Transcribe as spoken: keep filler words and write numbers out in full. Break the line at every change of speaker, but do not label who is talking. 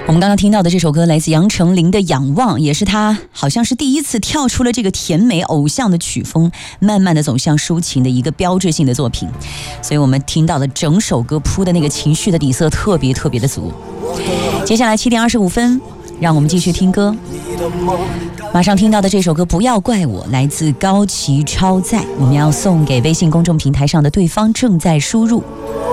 我们刚刚听到的这首歌来自杨丞琳的《仰望》，也是他好像是第一次跳出了这个甜美偶像的曲风，慢慢的走向抒情的一个标志性的作品。所以我们听到了整首歌铺的那个情绪的底色特别特别的足。接下来七点二十五分，让我们继续听歌。马上听到的这首歌《不要怪我》来自高旗超载，我们要送给微信公众平台上的对方正在输入。